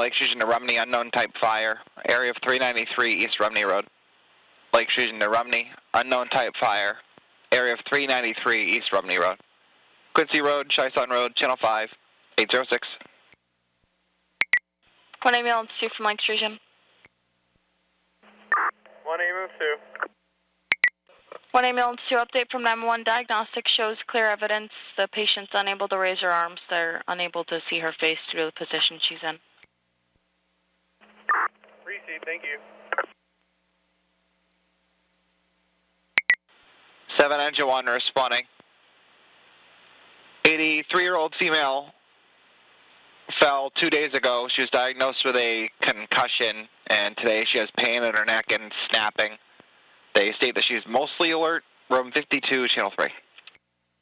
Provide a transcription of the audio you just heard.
Lake Fusion to Rumney, unknown type fire. Area of 393 East Rumney Road. Lake Fusion to Rumney, unknown type fire. Area of 393 East Rumney Road. Quincy Road, Chison Road, Channel 5, 806. 1 ambulance 2 from Lake Fusion. 1 ambulance 2. 1 ambulance 2, update from 911. Diagnostic shows clear evidence. The patient's unable to raise her arms. They're unable to see her face due to the position she's in. Receive, thank you. 7 Engine 1 responding. 83-year-old female fell 2 days ago. She was diagnosed with a concussion, and today she has pain in her neck and snapping. They state that she's mostly alert. Room 52, Channel 3.